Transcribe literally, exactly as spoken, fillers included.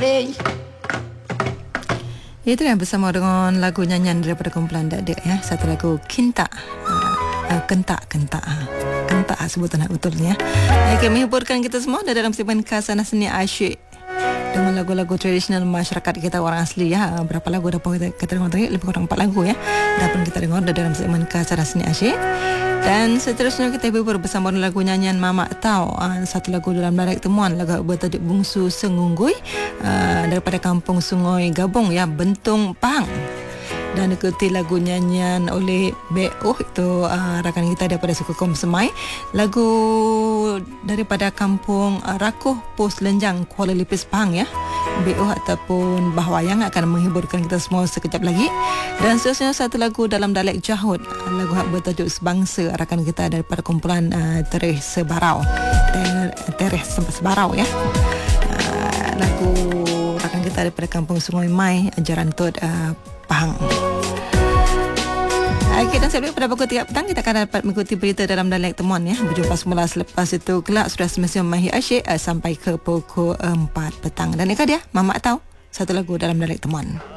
deh. Itu yang bersama dengan lagu nyanyian daripada kumpulan Dak Dak ya. Satu lagu Kinta. Uh, kentak kentak. Kentak sebutan betulnya. Okey, menghiburkan kita semua dalam segmen Khazanah Seni Asyik dengan lagu-lagu tradisional masyarakat kita orang asli ya. Berapa lagu dah pun kita, kita dengar tadi, lebih kurang empat lagu ya. Dah pun kita dengar dalam segmen Khazanah Seni Asyik. Dan seterusnya kita hibur bersama dengan lagu nyanyian Mamak Tau, uh, satu lagu dalam Dialek Temuan, lagu bertajuk Bungsu Sengunggui, uh, daripada Kampung Sungai Gabung ya, Bentung Pahang. Dan ikuti lagu nyanyian oleh B O itu uh, rakan kita daripada suku Kom Semai, lagu daripada Kampung uh, Rakuh Pos Lenjang Kuala Lipis Pahang ya. B O ataupun Bahwayang akan menghiburkan kita semua sekejap lagi. Dan seterusnya satu lagu dalam Dialek Jahud, lagu hak bertajuk Sebangsa, rakan kita daripada kumpulan uh, Tereh Sebarau. Ter, Tereh Sebarau ya. Uh, lagu rakan kita daripada Kampung Sungai Mai, Jaran Tod uh, Pahang. Okey, dan sebelum pada pukul tiga petang kita akan dapat mengikuti berita dalam Dialek Temuan ya. Berjumpa semula selepas itu kelak sudah semestinya Mahir Asyik uh, sampai ke pukul empat petang. Dan ini dia Mamak Tau, satu lagu dalam Dialek Temuan.